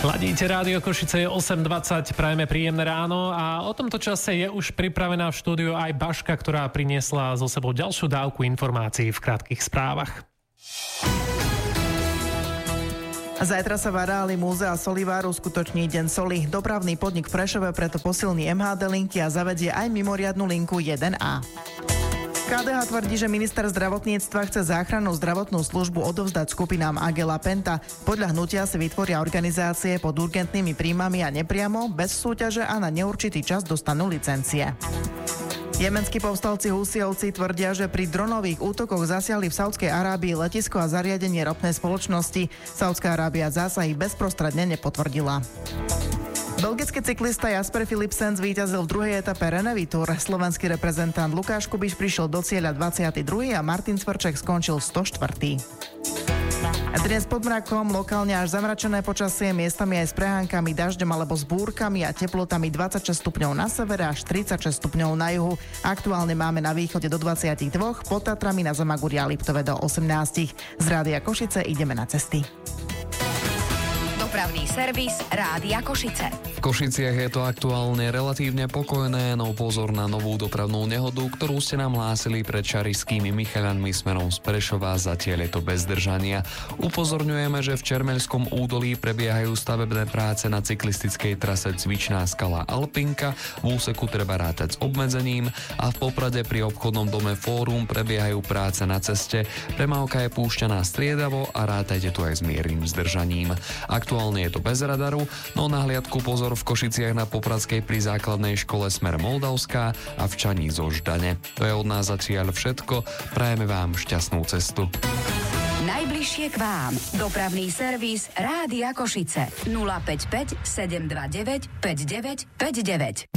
Ladíte Rádio Košice, je 8:20, prajeme príjemné ráno a o tomto čase je už pripravená v štúdiu aj Baška, ktorá priniesla so sebou ďalšiu dávku informácií v krátkych správach. Zajtra sa v areáli Múzea Soliváru skutoční Deň soli. Dopravný podnik v Prešove preto posilní MHD linky a zavedie aj mimoriadnu linku 1A. KDH tvrdí, že minister zdravotníctva chce záchrannú zdravotnú službu odovzdať skupinám Agela Penta. Podľa hnutia si vytvoria organizácie pod urgentnými príjmami a nepriamo, bez súťaže a na neurčitý čas dostanú licencie. Jemenskí povstalci Husijovci tvrdia, že pri dronových útokoch zasiahli v Saudskej Arábii letisko a zariadenie ropnej spoločnosti. Saudská Arábia zásahy bezprostredne nepotvrdila. Belgický cyklista Jasper Philipsen zvíťazil v druhej etape Renevy Tour. Slovenský reprezentant Lukáš Kubiš prišiel do cieľa 22. a Martin Cvrček skončil 104. Dnes pod mrakom, lokálne až zamračené počasie, miestami aj s prehánkami, dažďom alebo s búrkami a teplotami 26 stupňov na severe až 36 stupňov na juhu. Aktuálne máme na východe do 22, pod Tatrami na Zamagurí a Liptove do 18. Z Rádia Košice ideme na cesty. Dopravný servis Rádia Košice. V Košiciach je to aktuálne relatívne pokojné, no pozor na novú dopravnú nehodu, ktorú ste nám hlásili pred Čarišskými Michaľanmi smerom z Prešova, zatiaľ je to bez zdržania. Upozorňujeme, že v Čermeľskom údolí prebiehajú stavebné práce na cyklistickej trase Cvičná skala Alpinka, v úseku treba rátať s obmedzením a v Poprade pri obchodnom dome Fórum prebiehajú práce na ceste, premávka je púšťaná striedavo a rátajte tu aj s miernym zdržaním. Aktuálne je to bez radaru, no na hliadku pozor v Košiciach na Popradskej pri základnej škole smer Moldavská a v Čaní zo Ždane. To je od nás zatiaľ všetko, prajeme vám šťastnú cestu. Najbližšie k vám. Dopravný servis Rádia Košice 055 729 5959.